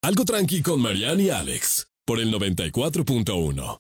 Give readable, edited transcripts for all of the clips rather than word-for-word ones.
Algo tranqui con Marianne y Alex, por el 94.1.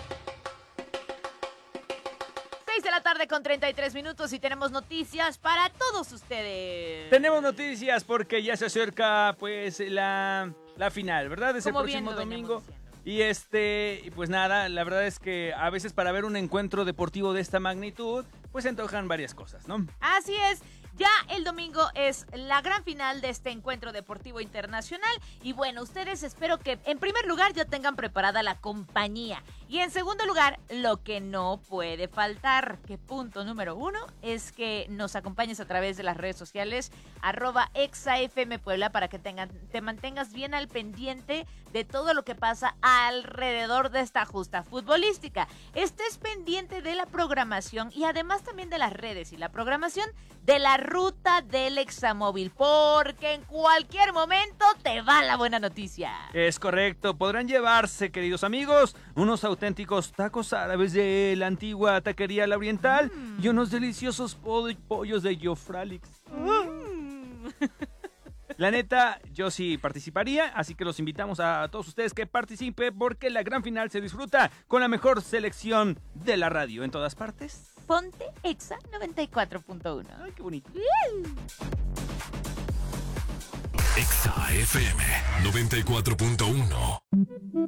6:33 y tenemos noticias para todos ustedes. Tenemos noticias porque ya se acerca pues la final, ¿verdad? Es el próximo domingo. Y pues nada, la verdad es que a veces para ver un encuentro deportivo de esta magnitud, pues se antojan varias cosas, ¿no? Así es. Ya el domingo es la gran final de este encuentro deportivo internacional y bueno, ustedes espero que en primer lugar ya tengan preparada la compañía y en segundo lugar, lo que no puede faltar, que punto número 1 es que nos acompañes a través de las redes sociales @exafmpuebla para que te mantengas bien al pendiente de todo lo que pasa alrededor de esta justa futbolística. Estés pendiente de la programación y además también de las redes y la programación de la ruta del Examóvil, porque en cualquier momento te va la buena noticia. Es correcto, podrán llevarse, queridos amigos, unos auténticos tacos árabes de la antigua taquería La Oriental y unos deliciosos pollos de Jofralix. La neta, yo sí participaría, así que los invitamos a todos ustedes que participen porque la gran final se disfruta con la mejor selección de la radio en todas partes. Ponte Exa 94.1. Ay, qué bonito. Exa FM 94.1.